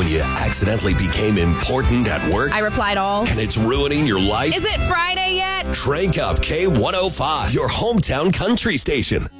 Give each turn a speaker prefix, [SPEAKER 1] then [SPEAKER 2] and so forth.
[SPEAKER 1] you accidentally became important at work?
[SPEAKER 2] I replied all.
[SPEAKER 1] And it's ruining your life?
[SPEAKER 2] Is it Friday yet?
[SPEAKER 1] Crank up K105, your hometown country station.